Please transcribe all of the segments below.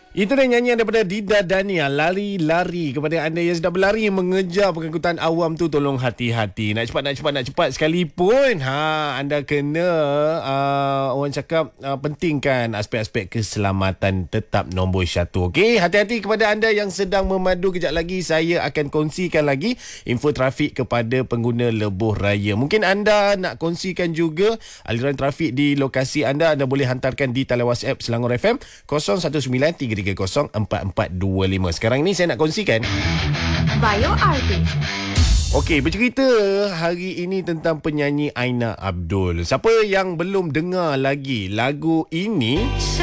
Itu dia nyanyian daripada Dida Dania, Lari-Lari. Kepada anda yang sedang berlari mengejar pengangkutan awam tu, tolong hati-hati. Nak cepat sekalipun, anda kena orang cakap pentingkan aspek-aspek keselamatan, tetap nombor 1. Okey, hati-hati kepada anda yang sedang memadu. Kejap lagi saya akan kongsikan lagi info trafik kepada pengguna lebuh raya. Mungkin anda nak kongsikan juga aliran trafik di lokasi anda. Anda boleh hantarkan di talian WhatsApp Selangor FM 0193304425. Sekarang ni saya nak kongsikan Bio Artist. Okey, bercerita hari ini tentang penyanyi Aina Abdul. Siapa yang belum dengar lagi lagu ini?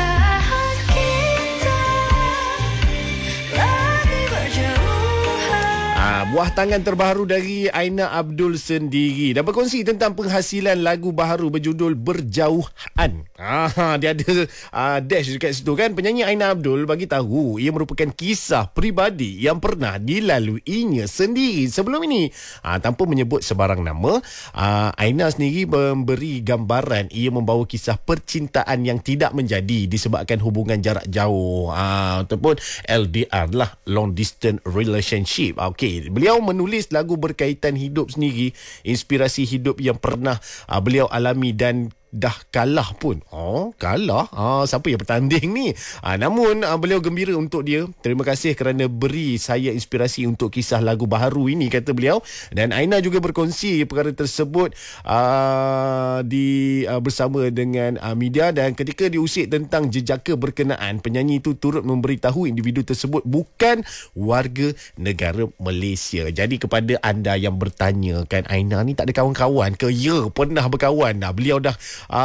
Buah tangan terbaru dari Aina Abdul sendiri dan berkongsi tentang penghasilan lagu baru berjudul Berjauhan. Dia ada dash dekat situ kan. Penyanyi Aina Abdul bagi tahu ia merupakan kisah peribadi yang pernah dilaluinya sendiri sebelum ini. Tanpa menyebut sebarang nama, Aina sendiri memberi gambaran ia membawa kisah percintaan yang tidak menjadi disebabkan hubungan jarak jauh ataupun LDR lah, long distance relationship. Okey, beliau menulis lagu berkaitan hidup sendiri, inspirasi hidup yang pernah beliau alami dan dah kalah pun. Kalah? Siapa yang bertanding ni? Namun beliau gembira untuk dia. Terima kasih kerana beri saya inspirasi untuk kisah lagu baru ini, kata beliau. Dan Aina juga berkongsi perkara tersebut bersama dengan media. Dan ketika diusik tentang jejaka berkenaan, penyanyi itu turut memberitahu individu tersebut bukan warga negara Malaysia. Jadi kepada anda yang bertanya kan, Aina ni tak ada kawan-kawan ke? Ya, pernah berkawan dah. Beliau dah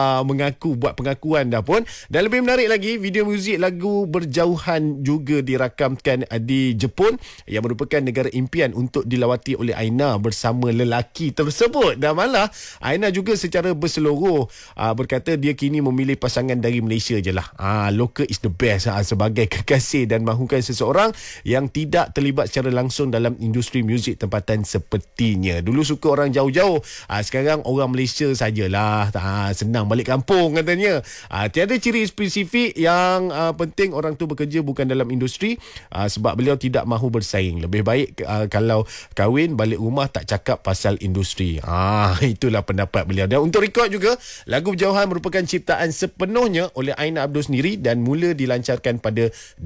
buat pengakuan dah pun. Dan lebih menarik lagi, video muzik lagu Berjauhan juga dirakamkan di Jepun yang merupakan negara impian untuk dilawati oleh Aina bersama lelaki tersebut. Dan malah Aina juga secara berseluruh berkata dia kini memilih pasangan dari Malaysia je lah. Local is the best sebagai kekasih dan mahukan seseorang yang tidak terlibat secara langsung dalam industri muzik tempatan sepertinya. Dulu suka orang jauh-jauh, sekarang orang Malaysia sajalah. Senang balik kampung katanya. Tiada ciri spesifik, yang penting orang tu bekerja bukan dalam industri, sebab beliau tidak mahu bersaing. Lebih baik kalau kahwin balik rumah tak cakap pasal industri. Itulah pendapat beliau. Dan untuk rekod juga, lagu Berjauhan merupakan ciptaan sepenuhnya oleh Aina Abdul sendiri dan mula dilancarkan pada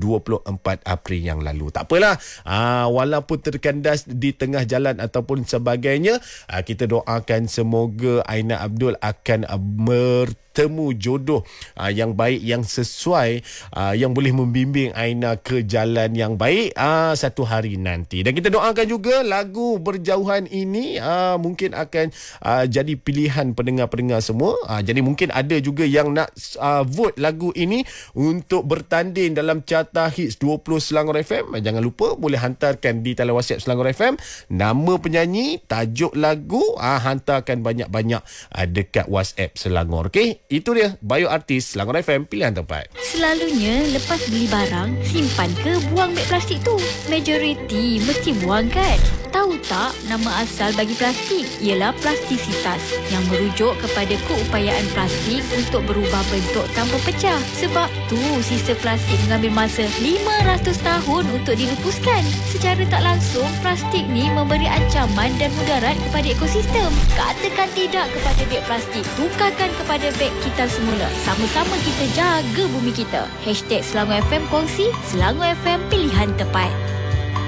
24 April yang lalu. Tak apalah, walaupun terkandas di tengah jalan ataupun sebagainya, kita doakan semoga Aina Abdul akan bertemu jodoh yang baik, yang sesuai, yang boleh membimbing Aina ke jalan yang baik satu hari nanti. Dan kita doakan juga lagu Berjauhan ini mungkin akan jadi pilihan pendengar-pendengar semua. Jadi mungkin ada juga yang nak vote lagu ini untuk bertanding dalam carta hits 20 Selangor FM. Jangan lupa boleh hantarkan di talian WhatsApp Selangor FM nama penyanyi, tajuk lagu, hantarkan banyak-banyak dekat WhatsApp Selangor. Okey, itu dia Bio Artist Selangor FM, pilihan tepat. Selalunya lepas beli barang, simpan ke buang beg plastik tu? Majoriti mesti buang kan? Tahu tak nama asal bagi plastik? Ialah plastisitas, yang merujuk kepada keupayaan plastik untuk berubah bentuk tanpa pecah. Sebab tu sisa plastik mengambil masa 500 tahun untuk dilupuskan. Secara tak langsung, plastik ni memberi ancaman dan mudarat kepada ekosistem. Katakan tidak kepada beg plastik. Tukarkan kepada beg kita semula. Sama-sama kita jaga bumi kita. #Selangor FM kongsi, Selangor FM pilihan tepat.